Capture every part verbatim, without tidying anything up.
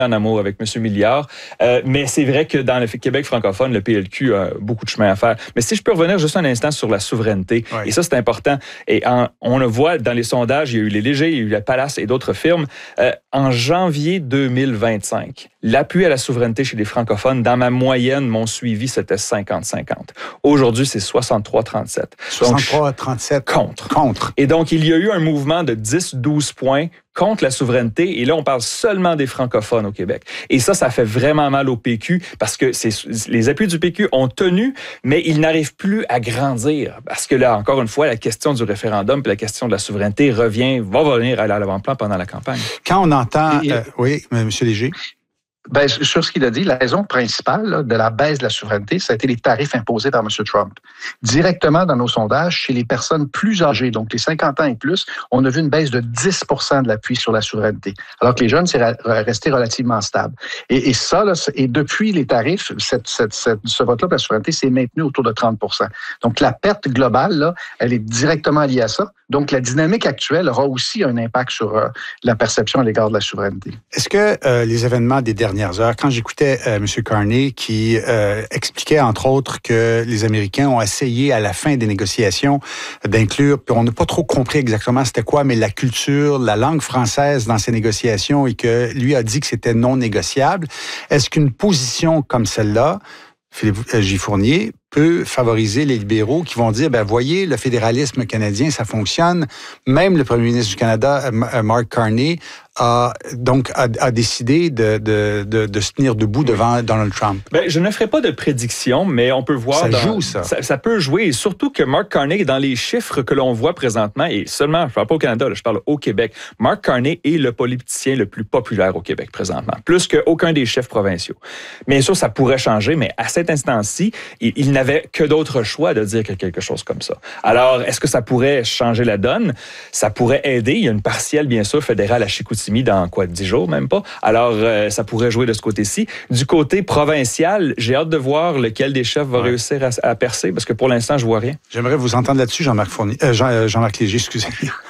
en amour avec M. Milliard. Euh, mais c'est vrai que dans le Québec francophone, le P L Q a beaucoup de chemin à faire. Mais si je peux revenir juste un instant sur la souveraineté, oui. Et ça, c'est important. Et en, on le voit dans les sondages, il y a eu les Légers, il y a eu la Palace et d'autres firmes. Euh, en janvier deux mille vingt-cinq, l'appui à la souveraineté chez les francophones, dans ma moyenne, mon suivi, c'était cinquante cinquante. Aujourd'hui, c'est soixante-trois trente-sept. soixante-trois trente-sept contre. Contre. Et donc, il y a eu un mouvement de dix douze points contre la souveraineté. Et là, on parle seulement des francophones au Québec. Et ça, ça fait vraiment mal au P Q parce que c'est, les appuis du P Q ont tenu, mais ils n'arrivent plus à grandir. Parce que là, encore une fois, la question du référendum puis la question de la souveraineté revient, va revenir à l'avant-plan pendant la campagne. Quand on entend... Et, euh, oui, M. Léger. Ben, sur ce qu'il a dit, la raison principale là, de la baisse de la souveraineté, ça a été les tarifs imposés par M. Trump. Directement dans nos sondages, chez les personnes plus âgées, donc les cinquante ans et plus, on a vu une baisse de dix pour cent de l'appui sur la souveraineté, alors que les jeunes, c'est resté relativement stable. Et, et ça, là, et depuis les tarifs, cette, cette, cette, ce vote-là pour la souveraineté s'est maintenu autour de trente pour cent. Donc la perte globale, là, elle est directement liée à ça. Donc la dynamique actuelle aura aussi un impact sur euh, la perception à l'égard de la souveraineté. Est-ce que euh, les événements des dernières heures, quand j'écoutais euh, M. Carney qui euh, expliquait entre autres que les Américains ont essayé à la fin des négociations d'inclure, puis on n'a pas trop compris exactement c'était quoi, mais la culture, la langue française dans ces négociations et que lui a dit que c'était non négociable, est-ce qu'une position comme celle-là, Philippe J. Fournier, peut favoriser les libéraux qui vont dire, ben voyez, le fédéralisme canadien, ça fonctionne. Même le premier ministre du Canada, Mark Carney, a donc a, a décidé de, de, de, de se tenir debout devant Donald Trump. Ben, je ne ferai pas de prédiction, mais on peut voir... Ça dans, joue, ça. ça. Ça peut jouer, et surtout que Mark Carney, dans les chiffres que l'on voit présentement, et seulement, je ne parle pas au Canada, là, je parle au Québec, Mark Carney est le politicien le plus populaire au Québec présentement, plus qu'aucun des chefs provinciaux. Bien sûr, ça pourrait changer, mais à cet instant-ci, il, il n'avait que d'autres choix de dire quelque chose comme ça. Alors, est-ce que ça pourrait changer la donne? Ça pourrait aider. Il y a une partielle, bien sûr, fédérale à Chicoutimi dans quoi, dix jours, même pas. Alors, euh, ça pourrait jouer de ce côté-ci. Du côté provincial, j'ai hâte de voir lequel des chefs va ouais. réussir à, à percer, parce que pour l'instant, je vois rien. J'aimerais vous entendre là-dessus, Jean-Marc Fournier. Euh, Jean, euh, Jean-Marc Léger, excusez.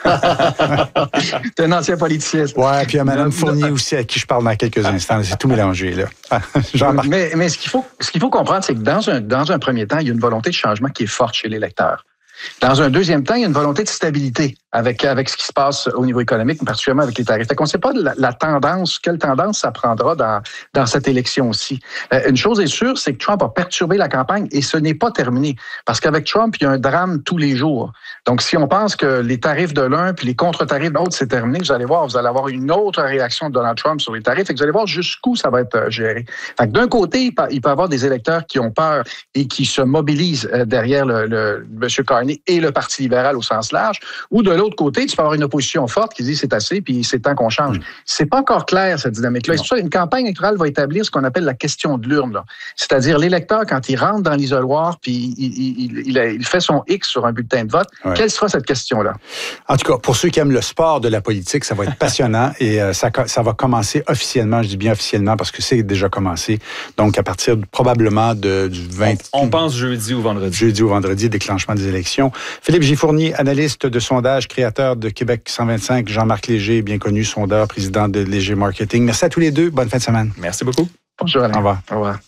T'es un ancien politicien. Ouais, puis il y a Mme Fournier aussi, à qui je parle dans quelques instants. C'est tout mélangé, là. Jean-Marc. Mais, mais ce qu'il faut, ce qu'il faut comprendre, c'est que dans un, dans un premier temps, il y a une volonté de changement qui est forte chez les électeurs. Dans un deuxième temps, il y a une volonté de stabilité avec, avec ce qui se passe au niveau économique, particulièrement avec les tarifs. Fait qu'on ne sait pas la, la tendance, quelle tendance ça prendra dans, dans cette élection aussi. Euh, une chose est sûre, c'est que Trump a perturbé la campagne et ce n'est pas terminé. Parce qu'avec Trump, il y a un drame tous les jours. Donc, si on pense que les tarifs de l'un puis les contre-tarifs de l'autre, c'est terminé, vous allez voir, vous allez avoir une autre réaction de Donald Trump sur les tarifs et vous allez voir jusqu'où ça va être géré. Fait que d'un côté, il peut, il peut y avoir des électeurs qui ont peur et qui se mobilisent derrière le, le M. Carney et le Parti libéral au sens large, ou de l'autre côté, tu peux avoir une opposition forte qui dit c'est assez, puis c'est temps qu'on change. Mmh. C'est pas encore clair, cette dynamique-là. Et c'est pour ça qu'une campagne électorale va établir ce qu'on appelle la question de l'urne. Là. C'est-à-dire l'électeur, quand il rentre dans l'isoloir, puis il, il, il, il fait son X sur un bulletin de vote, ouais. Quelle sera cette question-là? En tout cas, pour ceux qui aiment le sport de la politique, ça va être passionnant et euh, ça, ça va commencer officiellement, je dis bien officiellement, parce que c'est déjà commencé. Donc, à partir de, probablement de, du vingt... On, on pense jeudi ou vendredi. Jeudi ou vendredi, déclenchement des élections. Philippe J. Fournier, analyste de sondage, créateur de Québec cent vingt-cinq, Jean-Marc Léger, bien connu, sondeur, président de Léger Marketing. Merci à tous les deux. Bonne fin de semaine. Merci beaucoup. Bonjour Alain. Au revoir. Au revoir.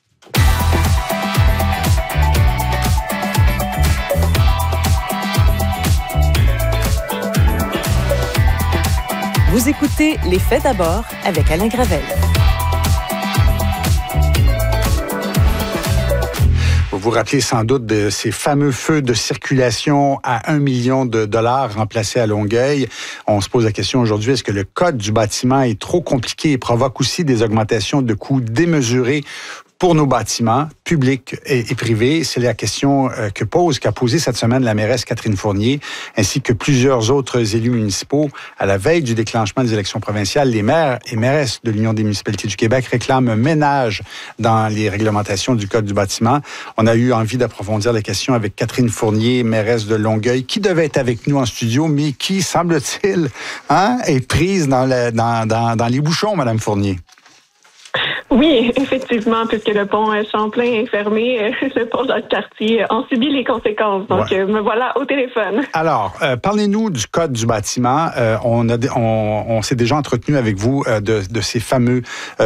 Vous écoutez Les Faits d'abord avec Alain Gravel. Vous vous rappelez sans doute de ces fameux feux de circulation à un million de dollars remplacés à Longueuil. On se pose la question aujourd'hui, est-ce que le code du bâtiment est trop compliqué et provoque aussi des augmentations de coûts démesurées pour nos bâtiments publics et, et privés? C'est la question euh, que pose, qu'a posée cette semaine la mairesse Catherine Fournier, ainsi que plusieurs autres élus municipaux. À la veille du déclenchement des élections provinciales, les maires et mairesses de l'Union des municipalités du Québec réclament un ménage dans les réglementations du Code du bâtiment. On a eu envie d'approfondir la question avec Catherine Fournier, mairesse de Longueuil, qui devait être avec nous en studio, mais qui, semble-t-il, hein, est prise dans, le, dans, dans, dans les bouchons, Madame Fournier. Oui, effectivement, puisque le pont Champlain est fermé, le pont Jacques-Cartier en subit les conséquences. Donc, ouais. me voilà au téléphone. Alors, euh, parlez-nous du code du bâtiment. Euh, on, a, on, on s'est déjà entretenu avec vous euh, de, de ces fameux euh,